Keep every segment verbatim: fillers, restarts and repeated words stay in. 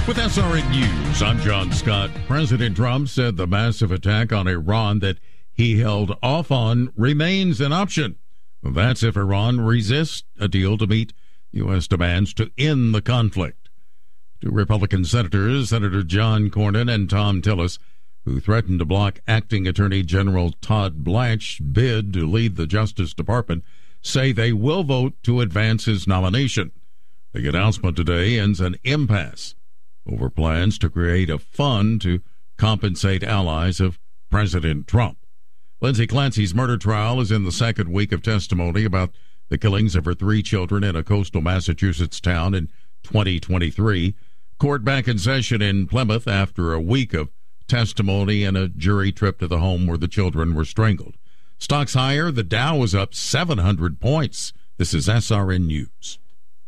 With S R N News, I'm John Scott. President Trump said the massive attack on Iran that he held off on remains an option. That's if Iran resists a deal to meet U S demands to end the conflict. Two Republican senators, Senator John Cornyn and Thom Tillis, who threatened to block acting Attorney General Todd Blanche's bid to lead the Justice Department, say they will vote to advance his nomination. The announcement today ends an impasse over plans to create a fund to compensate allies of President Trump. Lindsay Clancy's murder trial is in the second week of testimony about the killings of her three children in a coastal Massachusetts town in twenty twenty-three. Court back in session in Plymouth after a week of testimony and a jury trip to the home where the children were strangled. Stocks higher, the Dow was up seven hundred points. This is S R N News.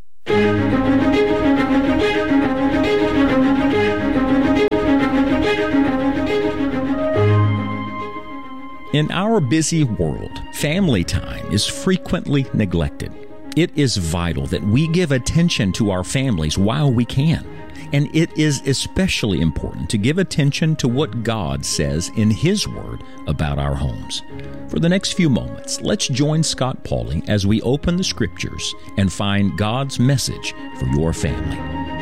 In our busy world, family time is frequently neglected. It is vital that we give attention to our families while we can. And it is especially important to give attention to what God says in His Word about our homes. For the next few moments, let's join Scott Pauley as we open the Scriptures and find God's message for your family.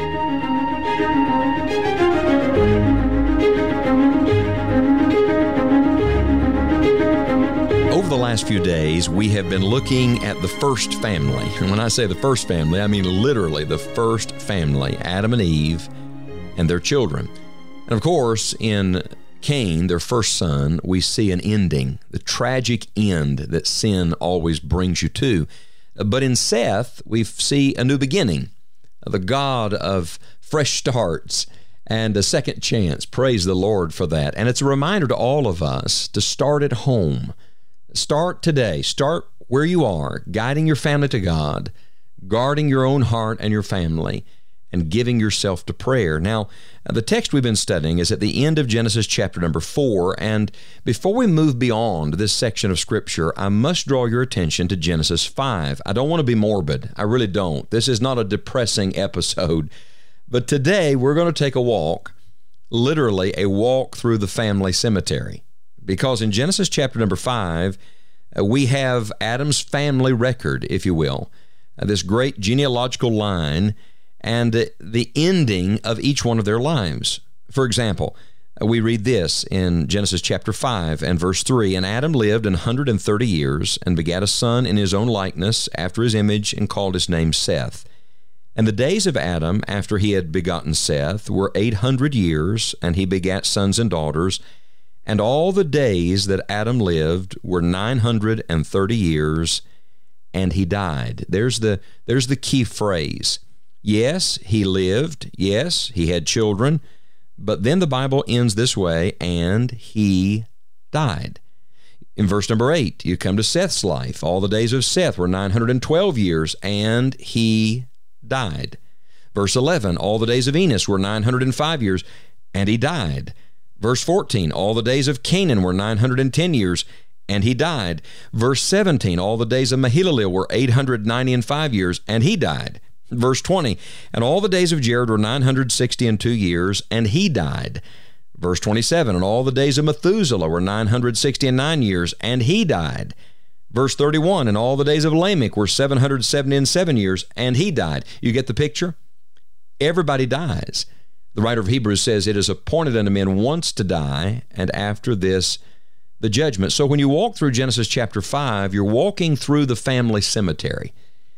Over the last few days, we have been looking at the first family. And when I say the first family, I mean literally the first family, Adam and Eve and their children. And of course, in Cain, their first son, we see an ending, the tragic end that sin always brings you to. But in Seth, we see a new beginning, the God of fresh starts and a second chance. Praise the Lord for that. And it's a reminder to all of us to start at home. Start today. Start where you are, guiding your family to God, guarding your own heart and your family, and giving yourself to prayer. Now, the text we've been studying is at the end of Genesis chapter number four, and before we move beyond this section of Scripture, I must draw your attention to Genesis five. I don't want to be morbid. I really don't. This is not a depressing episode, but today we're going to take a walk, literally a walk through the family cemetery. Because in Genesis chapter number five, uh, we have Adam's family record, if you will, uh, this great genealogical line, and uh, the ending of each one of their lives. For example, uh, we read this in Genesis chapter five and verse three, "And Adam lived an hundred and thirty years, and begat a son in his own likeness, after his image, and called his name Seth. And the days of Adam, after he had begotten Seth, were eight hundred years, and he begat sons and daughters. And all the days that Adam lived were nine hundred and thirty years, and he died." There's the, there's the key phrase. Yes, he lived. Yes, he had children. But then the Bible ends this way, and he died. In verse number eight, you come to Seth's life. All the days of Seth were nine hundred and twelve years, and he died. Verse eleven, all the days of Enos were nine hundred and five years, and he died. Verse fourteen, all the days of Canaan were nine hundred ten years, and he died. Verse seventeen, all the days of Mahalalel were eight hundred ninety and five years, and he died. Verse twenty, and all the days of Jared were nine hundred sixty and two years, and he died. Verse twenty-seven, and all the days of Methuselah were nine hundred sixty and nine years, and he died. Verse thirty-one, and all the days of Lamech were seven hundred seventy and seven years, and he died. You get the picture? Everybody dies. The writer of Hebrews says, "It is appointed unto men once to die, and after this the judgment." So when you walk through Genesis chapter five, you're walking through the family cemetery.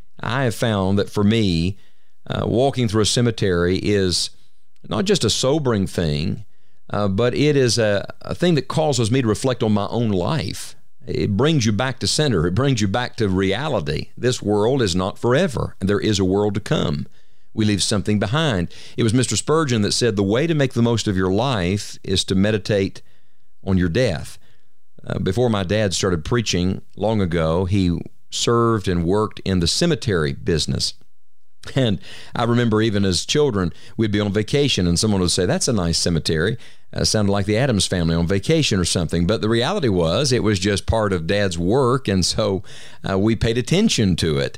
I have found that for me, uh, walking through a cemetery is not just a sobering thing, uh, but it is a, a thing that causes me to reflect on my own life. It brings you back to center. It brings you back to reality. This world is not forever, and there is a world to come. We leave something behind. It was Mister Spurgeon that said, the way to make the most of your life is to meditate on your death. Uh, before my dad started preaching long ago, he served and worked in the cemetery business. And I remember even as children, we'd be on vacation and someone would say, "That's a nice cemetery." Uh, sounded like the Addams family on vacation or something. But the reality was it was just part of Dad's work, and so uh, we paid attention to it.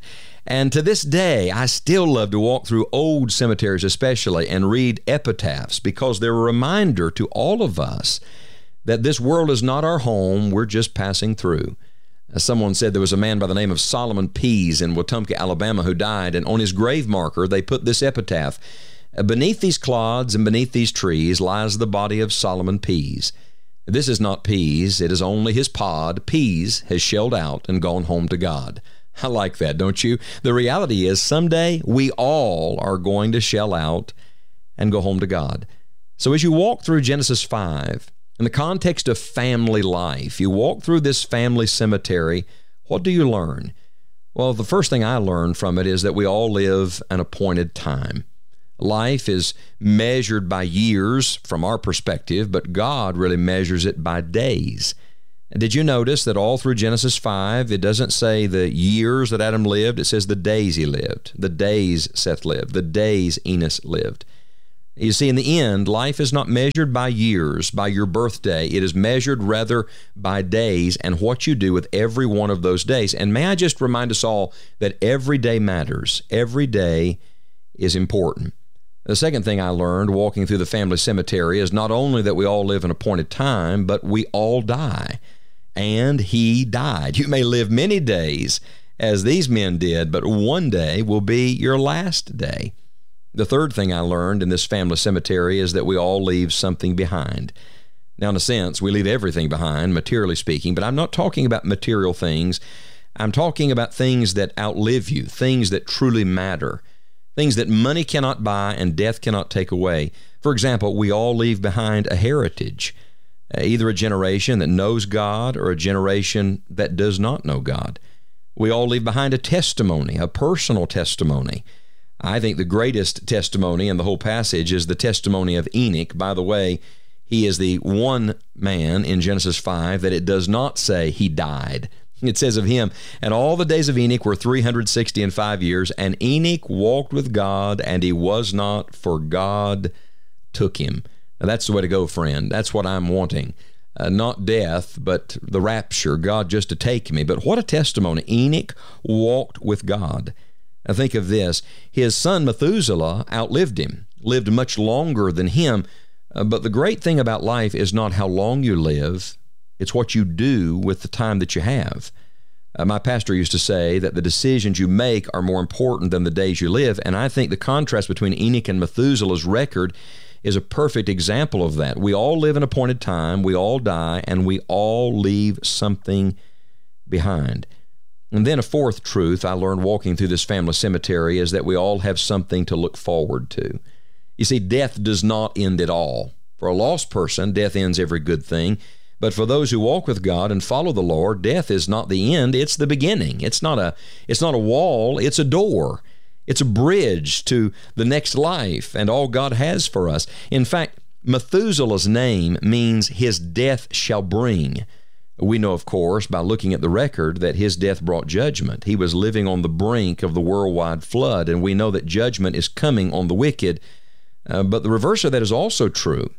And to this day, I still love to walk through old cemeteries especially and read epitaphs, because they're a reminder to all of us that this world is not our home, we're just passing through. As someone said, there was a man by the name of Solomon Pease in Wetumpka, Alabama, who died, and on his grave marker they put this epitaph: "Beneath these clods and beneath these trees lies the body of Solomon Pease. This is not Pease, it is only his pod. Pease has shelled out and gone home to God." I like that, don't you? The reality is someday we all are going to shell out and go home to God. So as you walk through Genesis five, in the context of family life, you walk through this family cemetery, what do you learn? Well, the first thing I learned from it is that we all live an appointed time. Life is measured by years from our perspective, but God really measures it by days. Did you notice that all through Genesis five, it doesn't say the years that Adam lived, it says the days he lived, the days Seth lived, the days Enos lived. You see, in the end, life is not measured by years, by your birthday. It is measured rather by days and what you do with every one of those days. And may I just remind us all that every day matters. Every day is important. The second thing I learned walking through the family cemetery is not only that we all live an appointed time, but we all die. And he died. You may live many days as these men did, but one day will be your last day. The third thing I learned in this family cemetery is that we all leave something behind. Now, in a sense, we leave everything behind, materially speaking, but I'm not talking about material things. I'm talking about things that outlive you, things that truly matter, things that money cannot buy and death cannot take away. For example, we all leave behind a heritage, either a generation that knows God or a generation that does not know God. We all leave behind a testimony, a personal testimony. I think the greatest testimony in the whole passage is the testimony of Enoch. By the way, he is the one man in Genesis five that it does not say he died. It says of him, "And all the days of Enoch were three hundred sixty and five years, and Enoch walked with God, and he was not, for God took him." Now, that's the way to go, friend. That's what I'm wanting. Uh, not death, but the rapture, God just to take me. But what a testimony. Enoch walked with God. Now think of this. His son Methuselah outlived him, lived much longer than him. Uh, but the great thing about life is not how long you live, it's what you do with the time that you have. Uh, my pastor used to say that the decisions you make are more important than the days you live, and I think the contrast between Enoch and Methuselah's record is a perfect example of that. We all live an appointed time, we all die, and we all leave something behind. And then a fourth truth I learned walking through this family cemetery is that we all have something to look forward to. You see, death does not end at all. For a lost person, death ends every good thing. But for those who walk with God and follow the Lord, death is not the end, it's the beginning. It's not a, it's not a wall, it's a door. It's a bridge to the next life and all God has for us. In fact, Methuselah's name means his death shall bring. We know, of course, by looking at the record, that his death brought judgment. He was living on the brink of the worldwide flood, and we know that judgment is coming on the wicked. Uh, but the reverse of that is also true.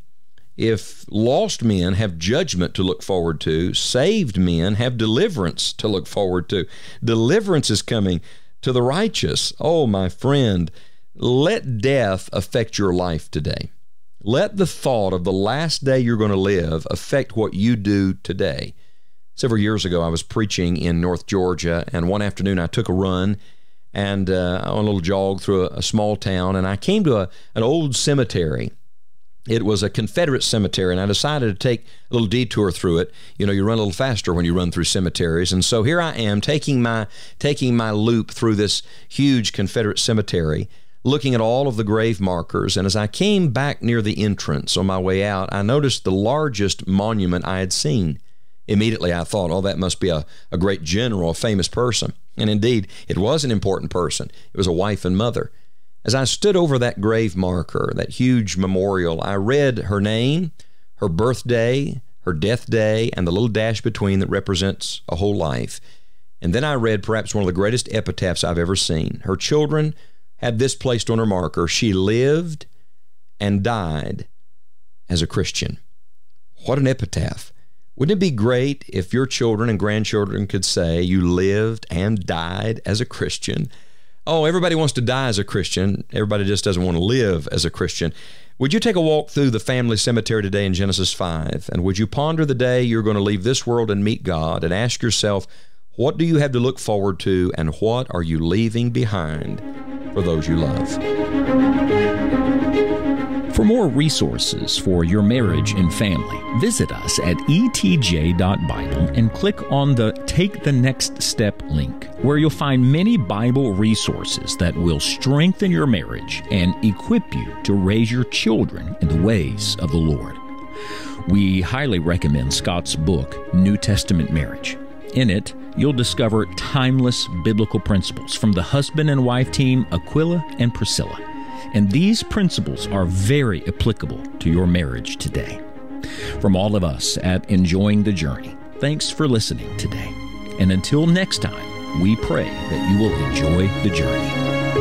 If lost men have judgment to look forward to, saved men have deliverance to look forward to. Deliverance is coming to the righteous. Oh, my friend, let death affect your life today. Let the thought of the last day you're going to live affect what you do today. Several years ago, I was preaching in North Georgia, and one afternoon I took a run and uh, on a little jog through a, a small town, and I came to a, an old cemetery. It was a Confederate cemetery, and I decided to take a little detour through it. You know, you run a little faster when you run through cemeteries. And so here I am taking my taking my loop through this huge Confederate cemetery, looking at all of the grave markers. And as I came back near the entrance on my way out, I noticed the largest monument I had seen. Immediately I thought, oh, that must be a, a great general, a famous person. And indeed, it was an important person. It was a wife and mother. As I stood over that grave marker, that huge memorial, I read her name, her birthday, her death day, and the little dash between that represents a whole life. And then I read perhaps one of the greatest epitaphs I've ever seen. Her children had this placed on her marker: she lived and died as a Christian. What an epitaph. Wouldn't it be great if your children and grandchildren could say you lived and died as a Christian? oh, everybody wants to die as a Christian. Everybody just doesn't want to live as a Christian. Would you take a walk through the family cemetery today in Genesis five? And would you ponder the day you're going to leave this world and meet God, and ask yourself, what do you have to look forward to, and what are you leaving behind for those you love? For more resources for your marriage and family, visit us at e t j dot bible and click on the Take the Next Step link, where you'll find many Bible resources that will strengthen your marriage and equip you to raise your children in the ways of the Lord. We highly recommend Scott's book, New Testament Marriage. In it, you'll discover timeless biblical principles from the husband and wife team Aquila and Priscilla. And these principles are very applicable to your marriage today. From all of us at Enjoying the Journey, thanks for listening today. And until next time, we pray that you will enjoy the journey.